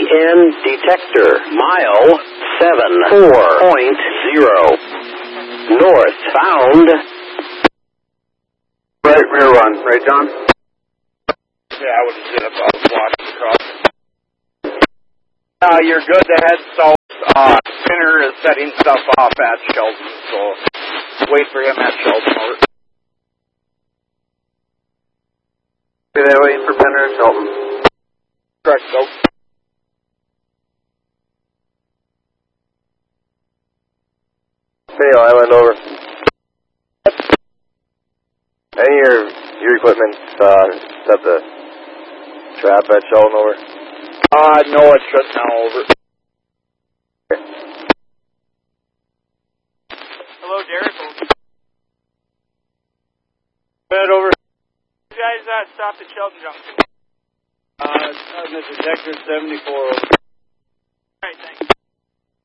EN detector, mile 74.0. Northbound. Right rear one, right, John? Yeah, I would have said about walking across. You're good to head south. Spinner is setting stuff off at Sheldon, so wait for him at Sheldon. Over. Okay, they're waiting for Penner and Shelton. Correct, go. Bay Island, over. Any of your equipment set the trap at Sheldon, over? No, it's just now, over. Hello, Derek. Head over. You guys stopped at Sheldon Junction. The detector 74, over.